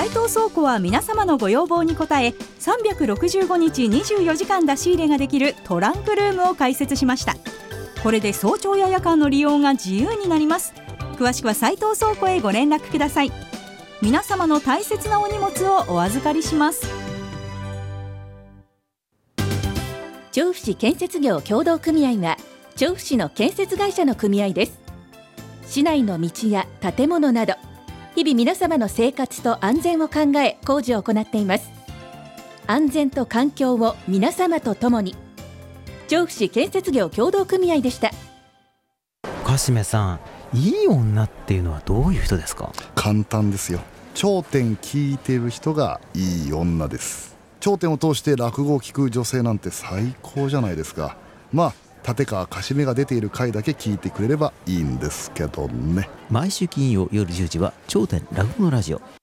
斉藤倉庫は皆様のご要望に応え、365日24時間出し入れができるトランクルームを開設しました。これで早朝や夜間の利用が自由になります。詳しくは斉藤倉庫へご連絡ください。皆様の大切なお荷物をお預かりします。 調布市建設業協同組合は調布市の建設会社の組合です。市内の道や建物など日々皆様の生活と安全を考え工事を行っています。安全と環境を皆様と共に。調布市建設業協同組合でした。 鹿島さん、いい女っていうのはどういう人ですか？ 簡単ですよ。頂点聞いてる人がいい女です。頂点を通して落語を聞く女性なんて最高じゃないですか。まあ立川かしめが出ている回だけ聞いてくれればいいんですけどね。 毎週金曜夜10時は頂点落語のラジオ。